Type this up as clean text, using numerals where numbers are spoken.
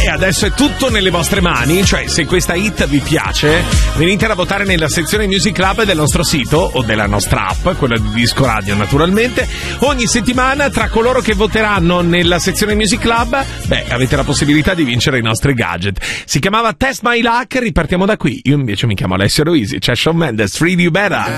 adesso è tutto nelle vostre mani, cioè se questa hit vi piace venitela a votare nella sezione Music Club del nostro sito o della nostra app, quella di Disco Radio naturalmente. Ogni settimana tra coloro che voteranno nella sezione Music Club, avete la possibilità di vincere i nostri gadget. Si chiamava Test My Luck, ripartiamo da qui. Io invece mi chiamo Alessio Ruisi, c'è Shawn Mendes, Treat You Better.